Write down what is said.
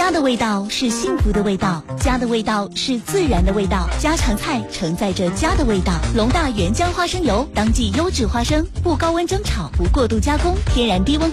家的味道是幸福的味道，家的味道是自然的味道。家常菜承载着家的味道。龙大原浆花生油，当季优质花生，不高温蒸炒，不过度加工，天然低温。